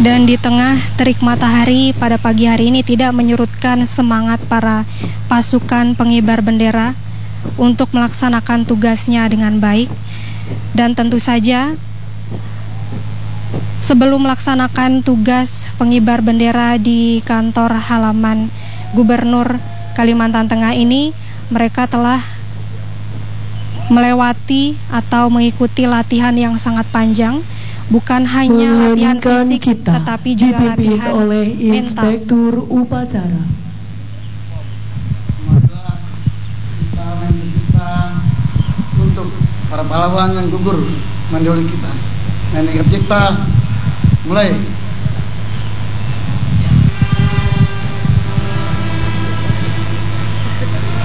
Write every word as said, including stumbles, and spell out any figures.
Dan di tengah terik matahari pada pagi hari ini tidak menyurutkan semangat para pasukan pengibar bendera untuk melaksanakan tugasnya dengan baik. Dan tentu saja sebelum melaksanakan tugas pengibar bendera di kantor halaman Gubernur Kalimantan Tengah ini, mereka telah melewati atau mengikuti latihan yang sangat panjang. Bukan hanya latihan fisik, tetapi juga latihan oleh Inspektur mental. Upacara. Maka kita meminta untuk para pahlawan yang gugur mendahului kita. Dan kita mulai